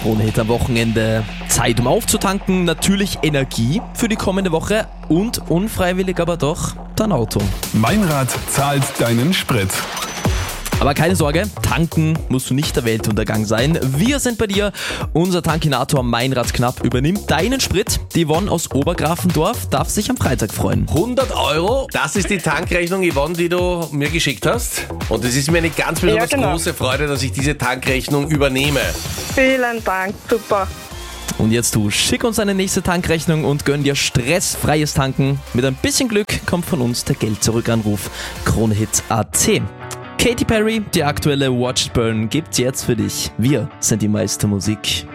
Krone-Hit am Wochenende. Zeit, um aufzutanken, natürlich Energie für die kommende Woche und unfreiwillig aber doch dein Auto. Meinrad zahlt deinen Sprit. Aber keine Sorge, tanken musst du nicht der Weltuntergang sein. Wir sind bei dir. Unser Tankinator Meinrad Knapp übernimmt deinen Sprit. Die Yvonne aus Obergrafendorf darf sich am Freitag freuen. 100 Euro, das ist die Tankrechnung, Yvonne, die du mir geschickt hast. Und es ist mir eine ganz besonders große Freude, dass ich diese Tankrechnung übernehme. Vielen Dank, super. Und jetzt du, schick uns eine nächste Tankrechnung und gönn dir stressfreies Tanken. Mit ein bisschen Glück kommt von uns der Geld-Zurück-Anruf. Kronehit.at. Katy Perry, die aktuelle Watch It Burn, gibt's jetzt für dich. Wir sind die Meistermusik.